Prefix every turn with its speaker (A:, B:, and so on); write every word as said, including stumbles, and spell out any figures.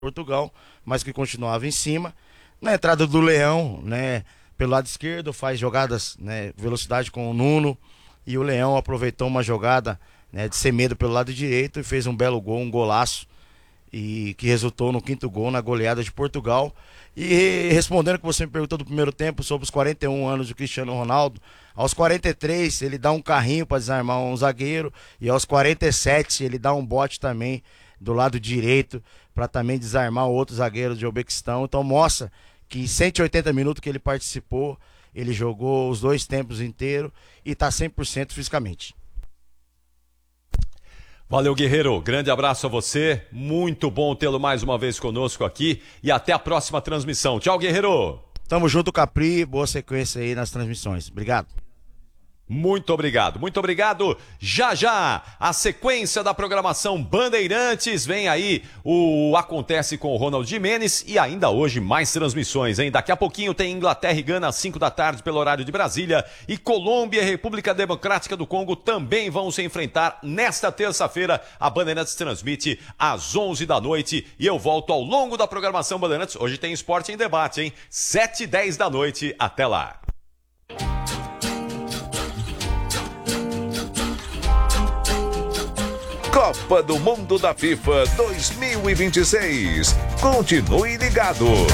A: Portugal, mas que continuava em cima. Na entrada do Leão, né, pelo lado esquerdo, faz jogadas, né, velocidade com o Nuno, e o Leão aproveitou uma jogada, né, de Semedo pelo lado direito e fez um belo gol, um golaço, e que resultou no quinto gol na goleada de Portugal. E respondendo o que você me perguntou do primeiro tempo sobre os quarenta e um anos do Cristiano Ronaldo, aos quarenta e três ele dá um carrinho para desarmar um zagueiro, e aos quarenta e sete ele dá um bote também do lado direito para também desarmar o outro zagueiro de Uzbequistão. Então mostra que em cento e oitenta minutos que ele participou, ele jogou os dois tempos inteiros e está cem por cento fisicamente.
B: Valeu, Guerreiro. Grande abraço a você. Muito bom tê-lo mais uma vez conosco aqui e até a próxima transmissão. Tchau, Guerreiro.
A: Tamo junto, Capri. Boa sequência aí nas transmissões. Obrigado.
B: Muito obrigado, muito obrigado. Já já, a sequência da programação Bandeirantes. Vem aí o Acontece com o Ronald Gimenez e ainda hoje mais transmissões, hein? Daqui a pouquinho tem Inglaterra e Gana às cinco da tarde pelo horário de Brasília, e Colômbia e República Democrática do Congo também vão se enfrentar nesta terça-feira. A Bandeirantes transmite às onze da noite e eu volto ao longo da programação Bandeirantes. Hoje tem Esporte em Debate, hein? sete e dez da noite. Até lá.
C: Copa do Mundo da FIFA dois mil e vinte e seis. Continue ligado.